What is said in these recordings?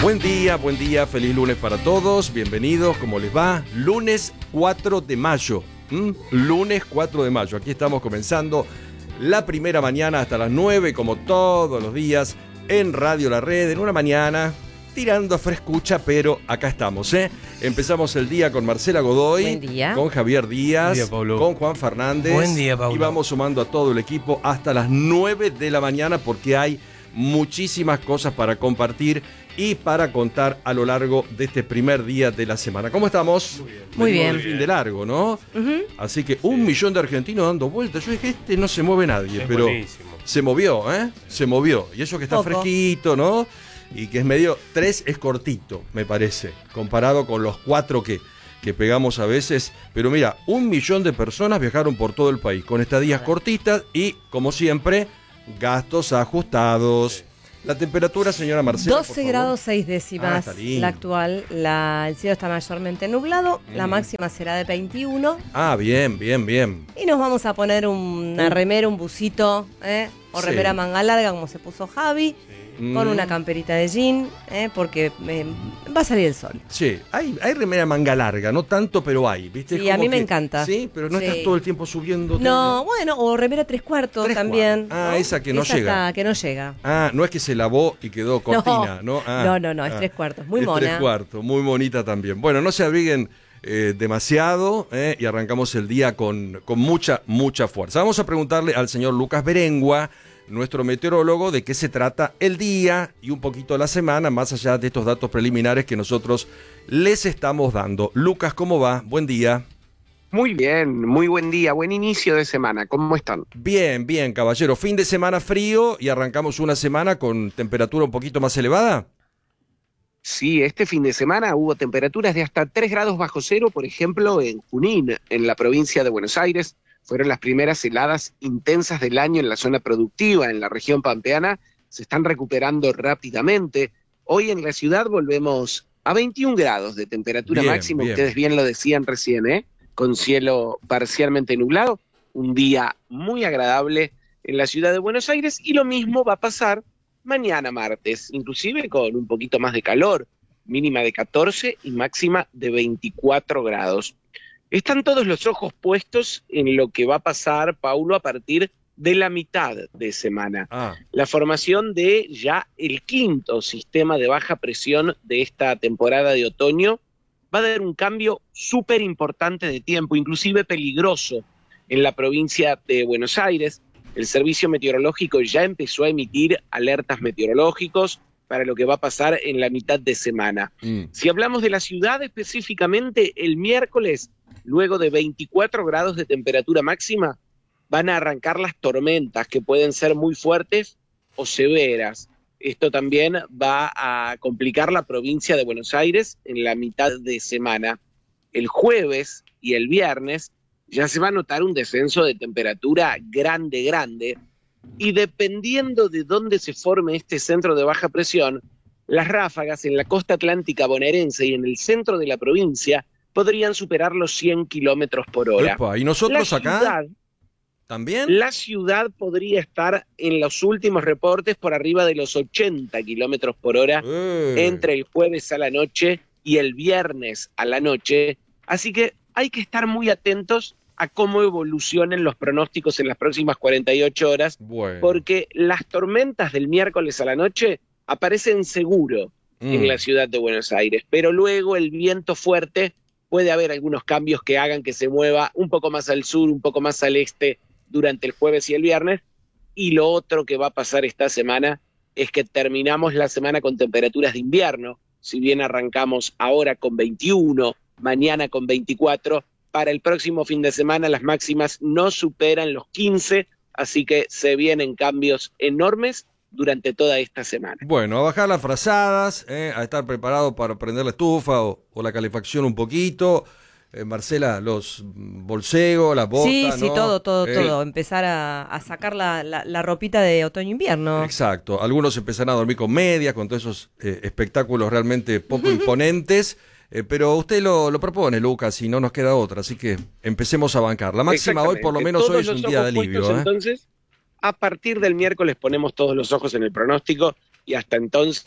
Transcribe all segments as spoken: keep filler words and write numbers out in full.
Buen día, buen día, feliz lunes para todos, bienvenidos, ¿cómo les va? Lunes cuatro de mayo, ¿Mm? lunes cuatro de mayo, aquí estamos comenzando la primera mañana hasta las nueve, como todos los días, en Radio La Red, en una mañana tirando a frescucha, pero acá estamos, ¿eh? Empezamos el día con Marcela Godoy, buen día. Con Javier Díaz, Buen día, Pablo. Con Juan Fernández. Buen día, Pablo. Y vamos sumando a todo el equipo hasta las nueve de la mañana porque hay muchísimas cosas para compartir y para contar a lo largo de este primer día de la semana. ¿Cómo estamos? Muy bien. El fin de largo, ¿no? Uh-huh. Así que un millón de argentinos dando vueltas. Yo dije, este no se mueve nadie, Es pero buenísimo. se movió, ¿eh? Se movió. Y eso que está Poco. fresquito, ¿no? Y que es medio... Tres es cortito, me parece, comparado con los cuatro que, que pegamos a veces. Pero mira, un millón de personas viajaron por todo el país con estadías cortitas y, como siempre, gastos ajustados. La temperatura, señora Marcela, por doce favor. grados seis Ah, décimas, está lindo. la actual. La, el cielo está mayormente nublado, Mm. la máxima será de veintiuno. Ah, bien, bien, bien. Y nos vamos a poner una Uh. remera, un busito, ¿eh? o Sí. remera manga larga, como se puso Javi, con Mm. una camperita de jean, ¿eh? porque eh, va a salir el sol. Sí, hay, hay remera manga larga, no tanto, pero hay, ¿viste? Sí, Es como a mí me que- encanta. Sí, pero no Sí. estás todo el tiempo subiendo. No, bueno, o remera tres cuartos Tres también. cuartos. Ah, ¿no? esa que no llega. está- que no llega. Ah, no es que se lavó y quedó cortina, ¿no? Ah, no, no, no, es ah. tres cuartos. Muy Es mona. tres cuartos, muy bonita también. Bueno, no se abriguen eh, demasiado eh, y arrancamos el día con, con mucha, mucha fuerza. Vamos a preguntarle al señor Lucas Berengua, nuestro meteorólogo, de qué se trata el día y un poquito la semana, más allá de estos datos preliminares que nosotros les estamos dando. Lucas, ¿cómo va? Buen día. Muy bien, muy buen día, buen inicio de semana. ¿Cómo están? Bien, bien, caballero. Fin de semana frío y arrancamos una semana con temperatura un poquito más elevada. Sí, este fin de semana hubo temperaturas de hasta tres grados bajo cero, por ejemplo, en Junín, en la provincia de Buenos Aires. Fueron las primeras heladas intensas del año en la zona productiva, en la región pampeana. Se están recuperando rápidamente. Hoy en la ciudad volvemos a veintiún grados de temperatura Bien, máxima. bien. Ustedes bien lo decían recién, ¿eh? Con cielo parcialmente nublado. Un día muy agradable en la ciudad de Buenos Aires. Y lo mismo va a pasar mañana martes, inclusive con un poquito más de calor, mínima de catorce y máxima de veinticuatro grados. Están todos los ojos puestos en lo que va a pasar, Paulo, a partir de la mitad de semana. Ah, La formación de ya el quinto sistema de baja presión de esta temporada de otoño va a dar un cambio súper importante de tiempo, inclusive peligroso en la provincia de Buenos Aires. El Servicio Meteorológico ya empezó a emitir alertas meteorológicos para lo que va a pasar en la mitad de semana. mm. Si hablamos de la ciudad específicamente, el miércoles, luego de veinticuatro grados de temperatura máxima, van a arrancar las tormentas que pueden ser muy fuertes o severas. Esto también va a complicar la provincia de Buenos Aires en la mitad de semana. El jueves y el viernes ya se va a notar un descenso de temperatura grande, grande, y dependiendo de dónde se forme este centro de baja presión, las ráfagas en la costa atlántica bonaerense y en el centro de la provincia podrían superar los cien kilómetros por hora. Epa, ¿y nosotros La acá ciudad- también? La ciudad podría estar en los últimos reportes por arriba de los ochenta kilómetros por hora Eh. entre el jueves a la noche y el viernes a la noche. Así que hay que estar muy atentos a cómo evolucionen los pronósticos en las próximas cuarenta y ocho horas, Bueno. porque las tormentas del miércoles a la noche aparecen seguro Mm. en la ciudad de Buenos Aires, pero luego el viento fuerte, puede haber algunos cambios que hagan que se mueva un poco más al sur, un poco más al este durante el jueves y el viernes. Y lo otro que va a pasar esta semana es que terminamos la semana con temperaturas de invierno. Si bien arrancamos ahora con veintiuno, mañana con veinticuatro, para el próximo fin de semana las máximas no superan los quince, así que se vienen cambios enormes durante toda esta semana. Bueno, a bajar las frazadas, eh, a estar preparado para prender la estufa o, o la calefacción un poquito. Eh, Marcela, los bolseos, las botas, Sí, sí, ¿no? todo, todo, Eh, todo. Empezar a, a sacar la, la, la ropita de otoño-invierno. Exacto. Algunos empezarán a dormir con medias, con todos esos eh, espectáculos realmente poco imponentes. Eh, pero usted lo, lo propone, Lucas, y no nos queda otra. Así que empecemos a bancar. La máxima hoy, por lo menos Todos hoy, es los un día de ojos alivio. puestos, ¿eh? Entonces, a partir del miércoles ponemos todos los ojos en el pronóstico y hasta entonces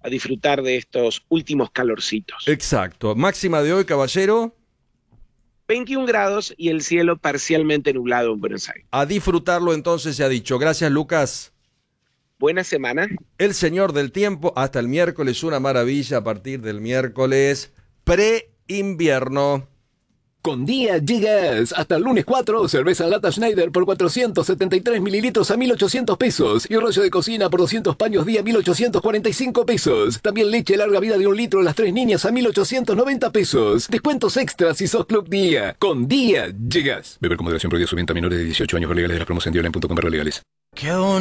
a disfrutar de estos últimos calorcitos. Exacto. Máxima de hoy, caballero. veintiún grados y el cielo parcialmente nublado en Buenos Aires. A disfrutarlo entonces, se ha dicho. Gracias, Lucas. Buena semana. El señor del tiempo, hasta el miércoles, una maravilla a partir del miércoles pre-invierno. Con Día llegas hasta el lunes cuatro, cerveza lata Schneider por cuatrocientos setenta y tres mililitros a mil ochocientos pesos y rollo de cocina por doscientos paños día a mil ochocientos cuarenta y cinco pesos. También leche larga vida de un litro las tres niñas a mil ochocientos noventa pesos. Descuentos extras si sos Club Día. Con Día llegas. Beber con moderación, prohibida su venta a menores de dieciocho años, legales de las promociones en dioline punto com barra legales. Qué bonito.